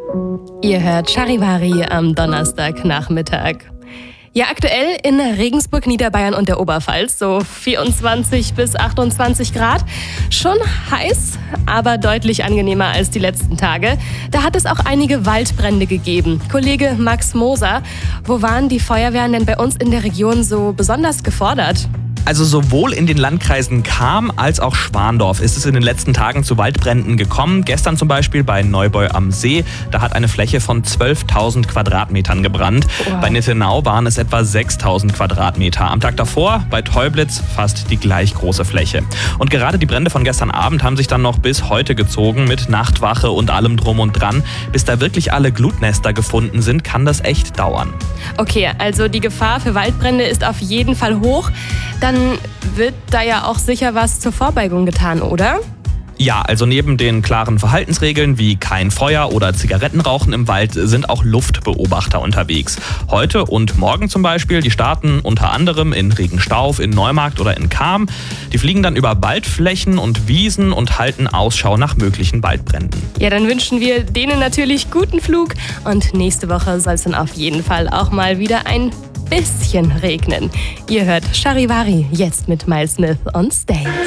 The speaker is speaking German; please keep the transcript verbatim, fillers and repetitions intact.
Ihr hört Charivari am Donnerstagnachmittag. Ja, aktuell in Regensburg, Niederbayern und der Oberpfalz so vierundzwanzig bis achtundzwanzig Grad. Schon heiß, aber deutlich angenehmer als die letzten Tage. Da hat es auch einige Waldbrände gegeben. Kollege Max Moser, wo waren die Feuerwehren denn bei uns in der Region so besonders gefordert? Also sowohl in den Landkreisen Cham als auch Schwandorf ist es in den letzten Tagen zu Waldbränden gekommen. Gestern zum Beispiel bei Neubeu am See, da hat eine Fläche von zwölftausend Quadratmetern gebrannt. Wow. Bei Nittenau waren es etwa sechstausend Quadratmeter. Am Tag davor bei Teublitz fast die gleich große Fläche. Und gerade die Brände von gestern Abend haben sich dann noch bis heute gezogen mit Nachtwache und allem drum und dran. Bis da wirklich alle Glutnester gefunden sind, kann das echt dauern. Okay, also die Gefahr für Waldbrände ist auf jeden Fall hoch. Dann wird da ja auch sicher was zur Vorbeugung getan, oder? Ja, also neben den klaren Verhaltensregeln wie kein Feuer oder Zigarettenrauchen im Wald sind auch Luftbeobachter unterwegs. Heute und morgen zum Beispiel, die starten unter anderem in Regenstauf, in Neumarkt oder in Cham. Die fliegen dann über Waldflächen und Wiesen und halten Ausschau nach möglichen Waldbränden. Ja, dann wünschen wir denen natürlich guten Flug und nächste Woche soll es dann auf jeden Fall auch mal wieder ein bisschen regnen. Ihr hört Charivari jetzt mit Miles Smith on Stay.